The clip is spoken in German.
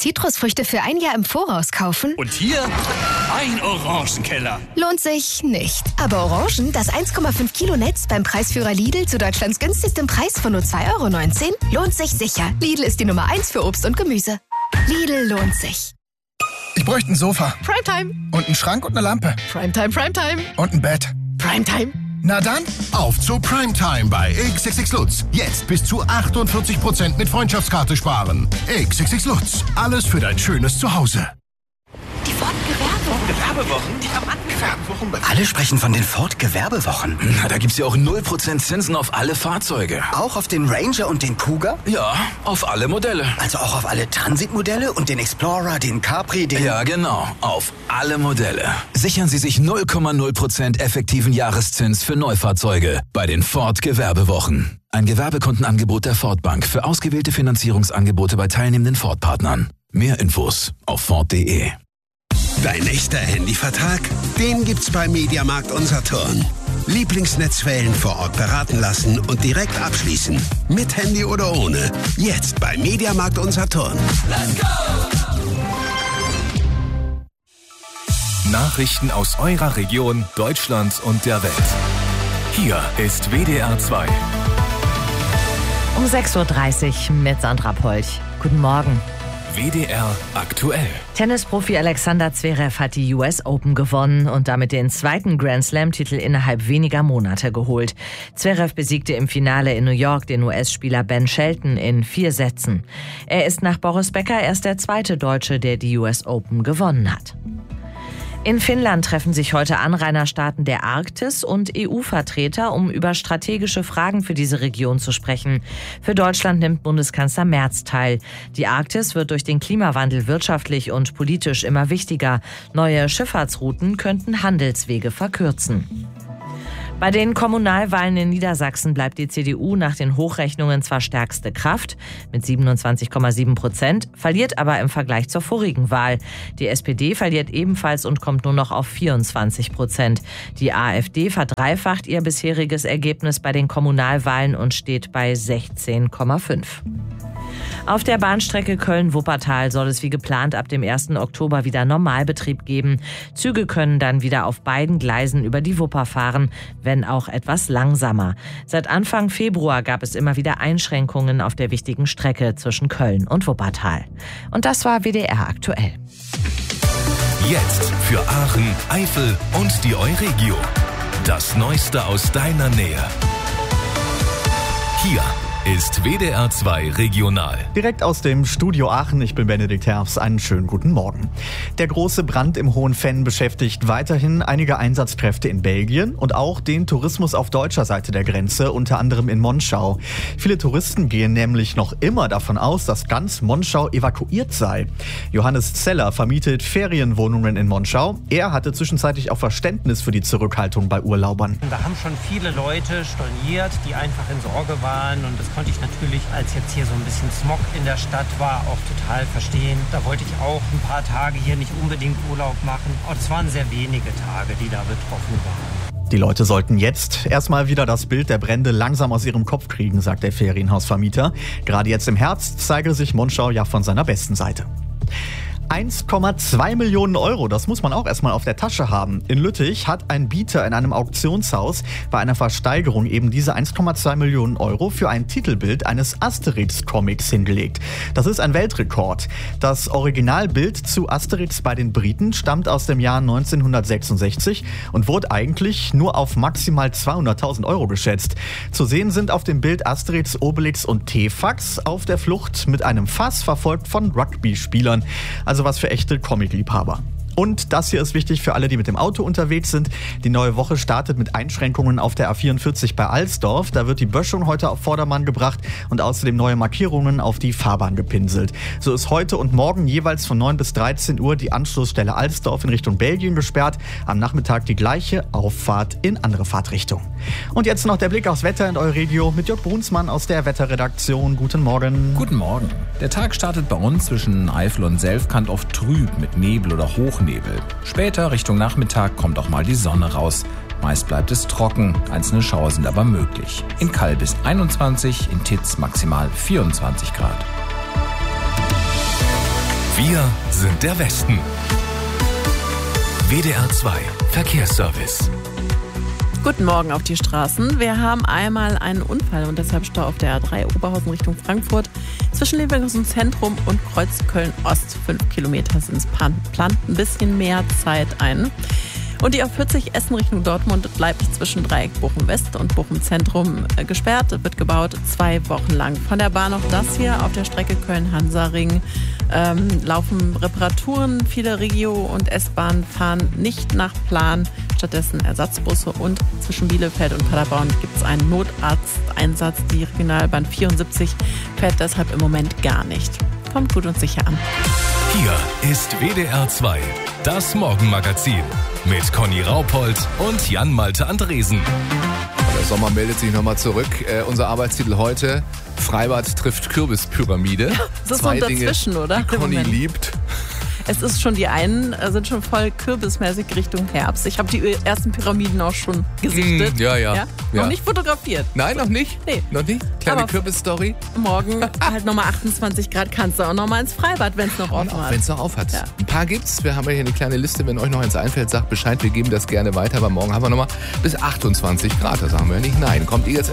Zitrusfrüchte für ein Jahr im Voraus kaufen? Und hier ein Orangenkeller. Lohnt sich nicht. Aber Orangen, das 1,5 Kilo Netz beim Preisführer Lidl zu Deutschlands günstigstem Preis von nur 2,19 €, lohnt sich sicher. Lidl ist die Nummer 1 für Obst und Gemüse. Lidl lohnt sich. Ich bräuchte ein Sofa. Primetime. Und einen Schrank und eine Lampe. Primetime, Primetime. Und ein Bett. Primetime. Na dann, auf zu Primetime bei XXX Lutz. Jetzt bis zu 48% mit Freundschaftskarte sparen. XXX Lutz. Alles für dein schönes Zuhause. Die Ford-Gewerbewochen, die haben Gewerbewochen. Alle sprechen von den Ford-Gewerbewochen. Na, da gibt's ja auch 0% Zinsen auf alle Fahrzeuge. Auch auf den Ranger und den Kuga? Ja, auf alle Modelle. Also auch auf alle Transit-Modelle und den Explorer, den Capri, den... Ja, genau, auf alle Modelle. Sichern Sie sich 0,0% effektiven Jahreszins für Neufahrzeuge bei den Ford-Gewerbewochen. Ein Gewerbekundenangebot der Ford Bank für ausgewählte Finanzierungsangebote bei teilnehmenden Ford-Partnern. Mehr Infos auf Ford.de. Dein nächster Handyvertrag? Den gibt's bei Mediamarkt Saturn. Lieblingsnetzwellen vor Ort beraten lassen und direkt abschließen. Mit Handy oder ohne. Jetzt bei Mediamarkt Saturn. Let's go! Nachrichten aus eurer Region, Deutschland und der Welt. Hier ist WDR 2. Um 6:30 Uhr mit Sandra Polch. Guten Morgen. WDR aktuell. Tennisprofi Alexander Zverev hat die US Open gewonnen und damit den zweiten Grand Slam-Titel innerhalb weniger Monate geholt. Zverev besiegte im Finale in New York den US-Spieler Ben Shelton in 4 Sätzen. Er ist nach Boris Becker erst der zweite Deutsche, der die US Open gewonnen hat. In Finnland treffen sich heute Anrainerstaaten der Arktis und EU-Vertreter, um über strategische Fragen für diese Region zu sprechen. Für Deutschland nimmt Bundeskanzler Merz teil. Die Arktis wird durch den Klimawandel wirtschaftlich und politisch immer wichtiger. Neue Schifffahrtsrouten könnten Handelswege verkürzen. Bei den Kommunalwahlen in Niedersachsen bleibt die CDU nach den Hochrechnungen zwar stärkste Kraft mit 27,7%, verliert aber im Vergleich zur vorigen Wahl. Die SPD verliert ebenfalls und kommt nur noch auf 24%. Die AfD verdreifacht ihr bisheriges Ergebnis bei den Kommunalwahlen und steht bei 16,5%. Auf der Bahnstrecke Köln-Wuppertal soll es wie geplant ab dem 1. Oktober wieder Normalbetrieb geben. Züge können dann wieder auf beiden Gleisen über die Wupper fahren, wenn auch etwas langsamer. Seit Anfang Februar gab es immer wieder Einschränkungen auf der wichtigen Strecke zwischen Köln und Wuppertal. Und das war WDR aktuell. Jetzt für Aachen, Eifel und die Euregio. Das Neueste aus deiner Nähe. Hier ist WDR 2 Regional. Direkt aus dem Studio Aachen, ich bin Benedikt Herbst, einen schönen guten Morgen. Der große Brand im Hohenfenn beschäftigt weiterhin einige Einsatzkräfte in Belgien und auch den Tourismus auf deutscher Seite der Grenze, unter anderem in Monschau. Viele Touristen gehen nämlich noch immer davon aus, dass ganz Monschau evakuiert sei. Johannes Zeller vermietet Ferienwohnungen in Monschau. Er hatte zwischenzeitlich auch Verständnis für die Zurückhaltung bei Urlaubern. Da haben schon viele Leute storniert, die einfach in Sorge waren, und das konnte ich natürlich, als jetzt hier so ein bisschen Smog in der Stadt war, auch total verstehen. Da wollte ich auch ein paar Tage hier nicht unbedingt Urlaub machen. Aber es waren sehr wenige Tage, die da betroffen waren. Die Leute sollten jetzt erstmal wieder das Bild der Brände langsam aus ihrem Kopf kriegen, sagt der Ferienhausvermieter. Gerade jetzt im Herbst zeige sich Monschau ja von seiner besten Seite. 1,2 Millionen Euro, das muss man auch erstmal auf der Tasche haben. In Lüttich hat ein Bieter in einem Auktionshaus bei einer Versteigerung eben diese 1,2 Millionen Euro für ein Titelbild eines Asterix-Comics hingelegt. Das ist ein Weltrekord. Das Originalbild zu Asterix bei den Briten stammt aus dem Jahr 1966 und wurde eigentlich nur auf maximal 200.000 Euro geschätzt. Zu sehen sind auf dem Bild Asterix, Obelix und Tefax auf der Flucht mit einem Fass, verfolgt von Rugby-Spielern. Also was für echte Comic-Liebhaber. Und das hier ist wichtig für alle, die mit dem Auto unterwegs sind. Die neue Woche startet mit Einschränkungen auf der A44 bei Alsdorf. Da wird die Böschung heute auf Vordermann gebracht und außerdem neue Markierungen auf die Fahrbahn gepinselt. So ist heute und morgen jeweils von 9 bis 13 Uhr die Anschlussstelle Alsdorf in Richtung Belgien gesperrt. Am Nachmittag die gleiche Auffahrt in andere Fahrtrichtung. Und jetzt noch der Blick aufs Wetter in Euregio mit Jörg Brunsmann aus der Wetterredaktion. Guten Morgen. Guten Morgen. Der Tag startet bei uns zwischen Eifel und Selfkant oft trüb mit Nebel oder Hochnebel. Später Richtung Nachmittag kommt auch mal die Sonne raus. Meist bleibt es trocken, einzelne Schauer sind aber möglich. In Kall bis 21, in Titz maximal 24 Grad. Wir sind der Westen. WDR 2 Verkehrsservice. Guten Morgen auf die Straßen. Wir haben einmal einen Unfall und deshalb Stau auf der A3 Oberhausen Richtung Frankfurt. Zwischen Leverkusen Zentrum und Kreuz Köln-Ost 5 Kilometer sind es plant ein bisschen mehr Zeit ein. Und die A40 Essen Richtung Dortmund bleibt zwischen Dreieck Bochum-West und Bochum-Zentrum gesperrt. Wird gebaut 2 Wochen lang. Von der Bahn noch das hier auf der Strecke Köln-Hansaring. Laufen Reparaturen. Viele Regio- und S-Bahnen fahren nicht nach Plan. Stattdessen Ersatzbusse und zwischen Bielefeld und Paderborn gibt es einen Notarzteinsatz. Die Regionalbahn 74 fährt deshalb im Moment gar nicht. Kommt gut und sicher an. Hier ist WDR 2, das Morgenmagazin mit Conny Raupold und Jan-Malte Andresen. Der Sommer meldet sich nochmal zurück. Unser Arbeitstitel heute: Freibad trifft Kürbispyramide. Ja, das ist so dazwischen, oder? Die Conny liebt. Es ist schon, die einen sind schon voll kürbismäßig Richtung Herbst. Ich habe die ersten Pyramiden auch schon gesichtet. Ja. Noch nicht fotografiert. Nein, noch nicht? Nee. Noch nicht? Kleine Kürbis-Story? Morgen halt nochmal 28 Grad, kannst du auch nochmal ins Freibad, wenn es noch offen hat. Wenn es noch auf hat. Ja. Ein paar gibt's. Wir haben ja hier eine kleine Liste. Wenn euch noch eins einfällt, sagt Bescheid. Wir geben das gerne weiter. Aber morgen haben wir nochmal bis 28 Grad. Da sagen wir nicht nein. Kommt ihr jetzt